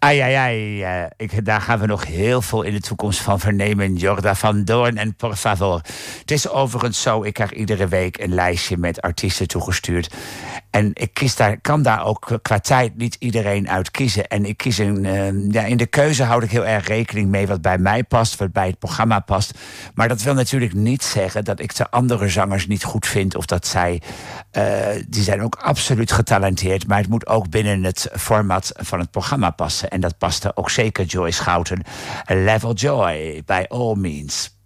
Ai, ai, ai. Daar gaan we nog heel veel in de toekomst van vernemen. Jorda van Doorn en Por Favor. Het is overigens zo, ik krijg iedere week een lijstje met artiesten toegestuurd. En ik kan daar ook qua tijd niet iedereen uit kiezen. En ik kies in de keuze houd ik heel erg rekening mee wat bij mij past, wat bij het programma past. Maar dat wil natuurlijk niet zeggen dat ik de andere zangers niet goed vind. Of dat zij, die zijn ook absoluut getalenteerd. Maar het moet ook binnen het format van het programma passen. En dat paste ook zeker Joyce Schouten. Level Joy, by all means.